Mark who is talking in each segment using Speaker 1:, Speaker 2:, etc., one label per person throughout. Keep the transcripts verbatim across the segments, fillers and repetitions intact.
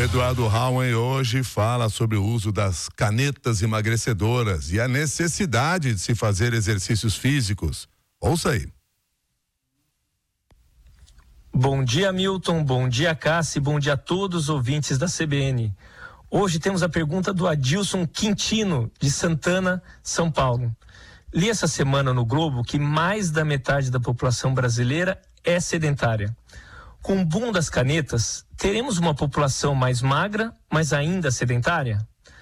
Speaker 1: Eduardo Rauen hoje fala sobre o uso das canetas emagrecedoras e a necessidade de se fazer exercícios físicos. Ouça aí.
Speaker 2: Bom dia, Milton, bom dia, Cassi, bom dia a todos os ouvintes da C B N. Hoje temos a pergunta do Adilson Quintino, de Santana, São Paulo. Li essa semana no Globo que mais da metade da população brasileira é sedentária. Com o boom das canetas, teremos uma população mais magra, mas ainda sedentária?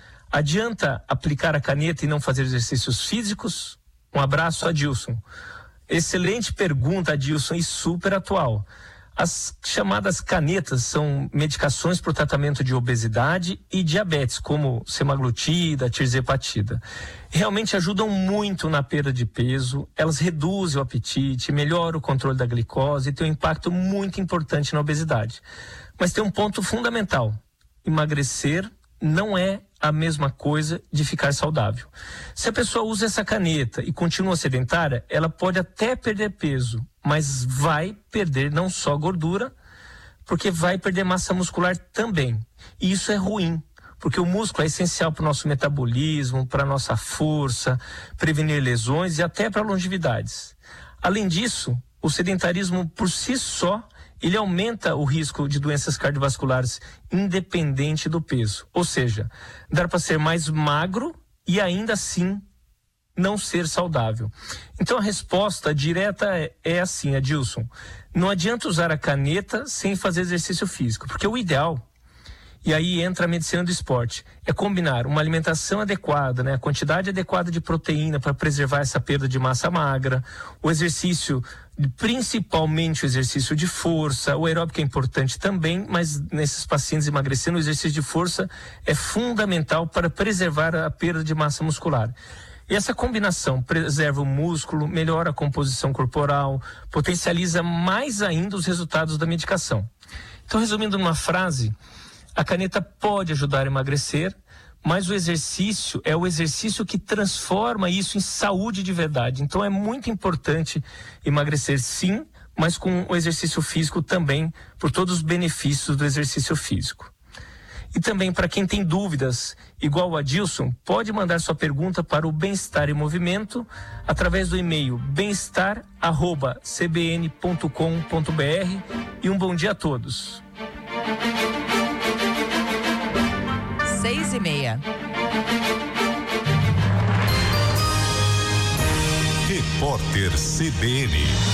Speaker 2: Adianta aplicar a caneta e não fazer exercícios físicos? Um abraço, Adilson. Excelente pergunta, Adilson, e super atual. As chamadas canetas são medicações para o tratamento de obesidade e diabetes, como semaglutida, tirzepatida. Realmente ajudam muito na perda de peso, elas reduzem o apetite, melhoram o controle da glicose e têm um impacto muito importante na obesidade. Mas tem um ponto fundamental: emagrecer não é a mesma coisa de ficar saudável. Se a pessoa usa essa caneta e continua sedentária, ela pode até perder peso, mas vai perder não só gordura, porque vai perder massa muscular também. E isso é ruim, porque o músculo é essencial para o nosso metabolismo, para a nossa força, prevenir lesões e até para longevidades. Além disso, o sedentarismo por si só, ele aumenta o risco de doenças cardiovasculares independente do peso. Ou seja, dá para ser mais magro e ainda assim não ser saudável. Então a resposta direta é, é assim, Adilson. Não adianta usar a caneta sem fazer exercício físico, porque o ideal, e aí entra a medicina do esporte, é combinar uma alimentação adequada, né, a quantidade adequada de proteína para preservar essa perda de massa magra, o exercício, principalmente o exercício de força, o aeróbico é importante também, mas nesses pacientes emagrecendo, o exercício de força é fundamental para preservar a perda de massa muscular. E essa combinação preserva o músculo, melhora a composição corporal, potencializa mais ainda os resultados da medicação. Então, resumindo numa frase, a caneta pode ajudar a emagrecer, mas o exercício é o exercício que transforma isso em saúde de verdade. Então é muito importante emagrecer sim, mas com o exercício físico também, por todos os benefícios do exercício físico. E também para quem tem dúvidas, igual o Adilson, pode mandar sua pergunta para o Bem-Estar em Movimento através do e-mail bem-estar arroba c b n ponto com ponto b r e um bom dia a todos.
Speaker 3: Seis e meia.
Speaker 4: Repórter C B N.